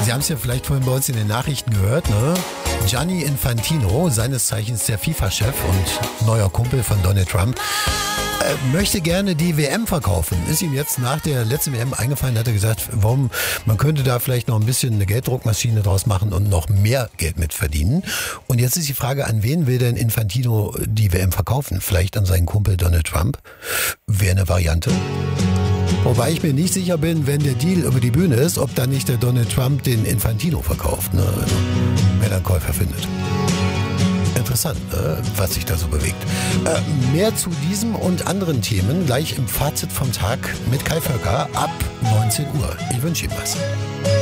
Sie haben es ja vielleicht vorhin bei uns in den Nachrichten gehört, ne? Gianni Infantino, seines Zeichens der FIFA-Chef und neuer Kumpel von Donald Trump, möchte gerne die WM verkaufen. Ist ihm jetzt nach der letzten WM eingefallen, hat er gesagt, man könnte da vielleicht noch ein bisschen eine Gelddruckmaschine draus machen und noch mehr Geld mit verdienen. Und jetzt ist die Frage, an wen will denn Infantino die WM verkaufen? Vielleicht an seinen Kumpel Donald Trump? Wäre eine Variante. Wobei ich mir nicht sicher bin, wenn der Deal über die Bühne ist, ob dann nicht der Donald Trump den Infantino verkauft, ne? Wer dann Käufer findet. Interessant, was sich da so bewegt. Mehr zu diesem und anderen Themen gleich im Fazit vom Tag mit Kai Völker ab 19 Uhr. Ich wünsche Ihnen was.